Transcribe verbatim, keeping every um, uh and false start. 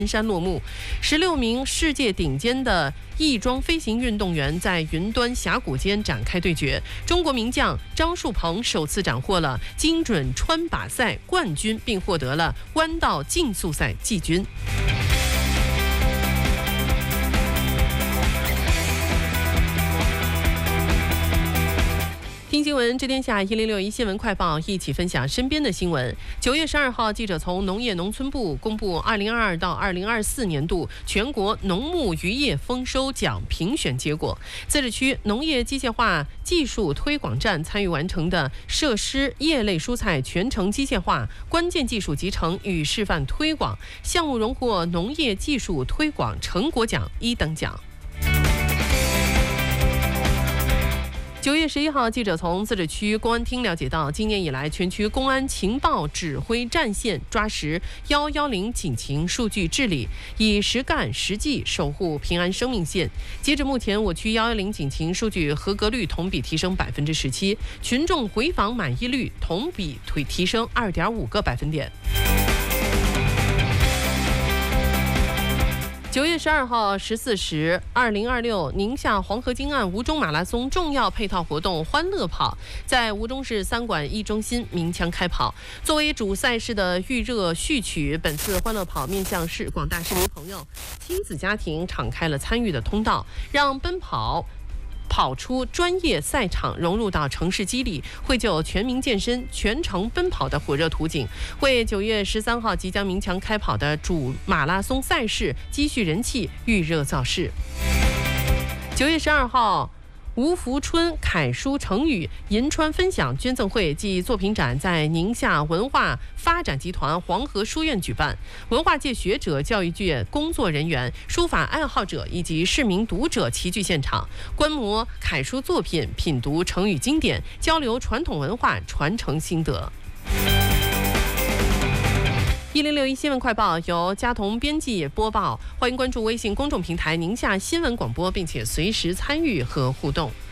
山落幕，十六名世界顶尖的翼装飞行运动员在云端峡谷间展开对决。中国名将张树鹏首次斩获了精准穿靶赛冠军，并获得了弯道竞速赛季军。听新闻知天下一零六一新闻快报，一起分享身边的新闻。九月十二号，记者从农业农村部公布二零二二到二零二四年度全国农牧渔业丰收奖评选结果。自治区农业机械化技术推广站参与完成的设施叶类蔬菜全程机械化关键技术集成与示范推广项目荣获农业技术推广成果奖一等奖。九月十一号，记者从自治区公安厅了解到，今年以来，全区公安情报指挥战线抓实一一零警情数据治理，以实干实际守护平安生命线。截至目前，我区一一零警情数据合格率同比提升百分之十七，群众回访满意率同比推提升二点五个百分点。九月十二号十四时，二零二六宁夏黄河金岸吴中马拉松重要配套活动欢乐跑在吴中市三馆一中心鸣枪开跑。作为主赛事的预热序曲，本次欢乐跑面向市广大市民朋友、亲子家庭敞开了参与的通道，让奔跑跑出专业赛场，融入到城市肌理，绘就全民健身、全程奔跑的火热图景，为九月十三号即将鸣枪开跑的主马拉松赛事积蓄人气、预热造势。九月十二号，吴福春楷书成语银川分享捐赠会暨作品展在宁夏文化发展集团黄河书院举办，文化界学者、教育界工作人员、书法爱好者以及市民读者齐聚现场，观摩楷书作品，品读成语经典，交流传统文化，传承心得。一零六一新闻快报由佳彤编辑播报，欢迎关注微信公众平台宁夏新闻广播，并且随时参与和互动。